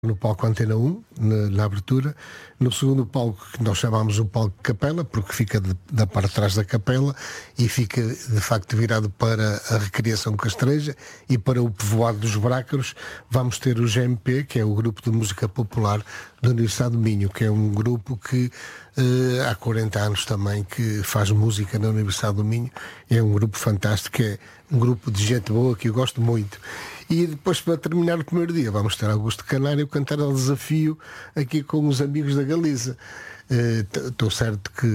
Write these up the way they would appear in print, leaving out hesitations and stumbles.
no palco Antena 1, na abertura. No segundo palco, que nós chamamos o palco Capela, porque fica da parte de trás da capela e fica de facto virado para a Recriação Castreja e para o povoado dos Brácaros. Vamos ter o GMP, que é o Grupo de Música Popular da Universidade do Minho, que é um grupo que há 40 anos também que faz música na Universidade do Minho. É um grupo fantástico, é um grupo de gente boa que eu gosto muito. E depois, para terminar o primeiro dia, vamos ter Augusto Canário cantar ao desafio aqui com os amigos da Galiza. Estou certo que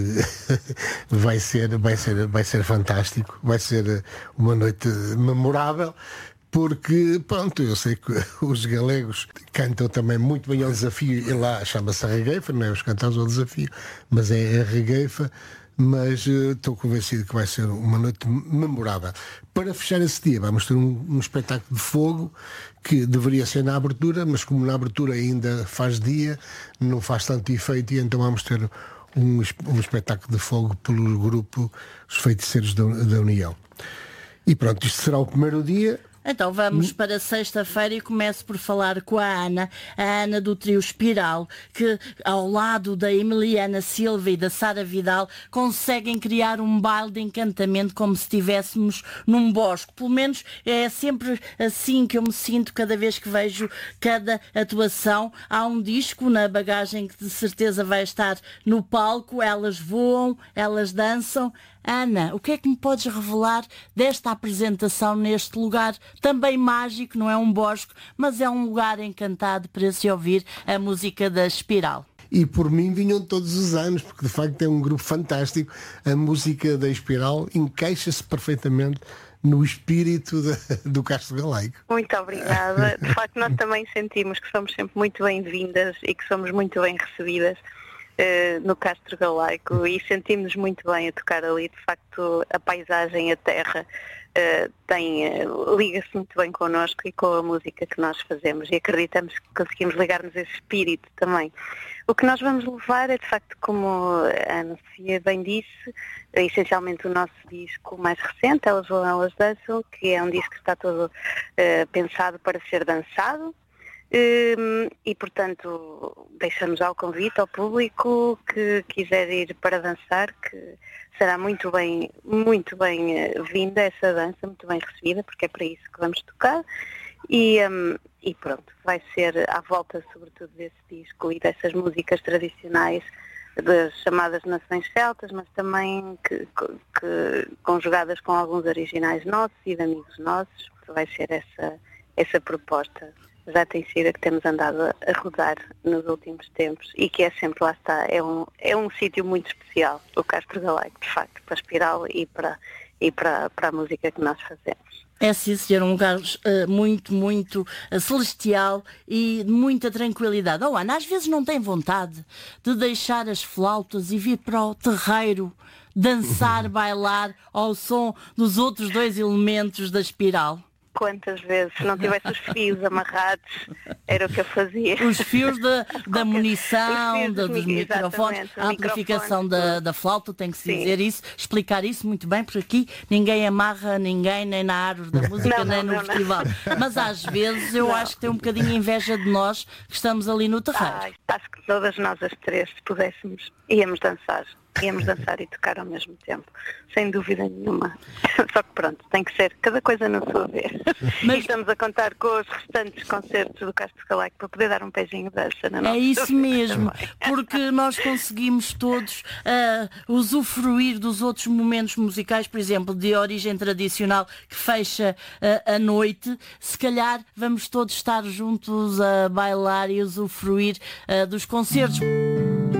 vai ser fantástico, vai ser uma noite memorável, porque, pronto, eu sei que os galegos cantam também muito bem ao desafio, e lá chama-se a regueifa, não é os cantados ao desafio, mas é a regueifa. Mas estou convencido que vai ser uma noite memorável. Para fechar esse dia vamos ter um espetáculo de fogo que deveria ser na abertura, mas como na abertura ainda faz dia, não faz tanto efeito, e então vamos ter um espetáculo de fogo pelo grupo Os Feiticeiros da União. E pronto, isto será o primeiro dia. Então vamos para sexta-feira e começo por falar com a Ana do trio Espiral, que ao lado da Emiliana Silva e da Sara Vidal conseguem criar um baile de encantamento como se estivéssemos num bosque. Pelo menos é sempre assim que eu me sinto cada vez que vejo cada atuação. Há um disco na bagagem que de certeza vai estar no palco, elas voam, elas dançam. Ana, o que é que me podes revelar desta apresentação neste lugar também mágico? Não é um bosque, mas é um lugar encantado para se ouvir a música da Espiral. E por mim vinham todos os anos, porque de facto é um grupo fantástico. A música da Espiral encaixa-se perfeitamente no espírito do Castro Galaico. Muito obrigada. De facto, nós também sentimos que somos sempre muito bem-vindas e que somos muito bem recebidas no Castro Galaico, e sentimos-nos muito bem a tocar ali. De facto, a paisagem, a terra liga-se muito bem connosco e com a música que nós fazemos, e acreditamos que conseguimos ligar-nos a esse espírito também. O que nós vamos levar é, de facto, como a Ana Sofia bem disse, essencialmente o nosso disco mais recente, Elas Voam, Elas Dançam, que é um disco que está todo pensado para ser dançado. E portanto deixamos já o convite ao público que quiser ir para dançar, que será muito bem vinda essa dança, muito bem recebida, porque é para isso que vamos tocar, e pronto, vai ser à volta sobretudo desse disco e dessas músicas tradicionais das chamadas nações celtas, mas também que conjugadas com alguns originais nossos e de amigos nossos. Vai ser essa proposta. Já tem sido a que temos andado a rodar nos últimos tempos, e que é sempre, lá está, é um sítio muito especial, o Castro Galaico, de facto, para a Espiral e para a música que nós fazemos. É sim, senhor, um lugar muito, muito celestial e de muita tranquilidade. Oh, Ana, às vezes não tem vontade de deixar as flautas e vir para o terreiro dançar, bailar ao som dos outros dois elementos da Espiral? Quantas vezes, se não tivesse os fios amarrados, era o que eu fazia. Os fios da munição, dos microfones, a amplificação da flauta, tem que se dizer isso, explicar isso muito bem, porque aqui ninguém amarra ninguém, nem na árvore da música, nem no festival. Mas às vezes eu acho que tem um bocadinho inveja de nós que estamos ali no terreiro. Acho que todas nós as três, se pudéssemos, íamos dançar e tocar ao mesmo tempo, sem dúvida nenhuma. Só que pronto, tem que ser cada coisa na sua vez. Mas... E estamos a contar com os restantes concertos do Castro Galaico para poder dar um beijinho dessa na nossa. É isso mesmo, porque nós conseguimos todos usufruir dos outros momentos musicais, por exemplo, de origem tradicional que fecha a noite. Se calhar vamos todos estar juntos a bailar e usufruir dos concertos.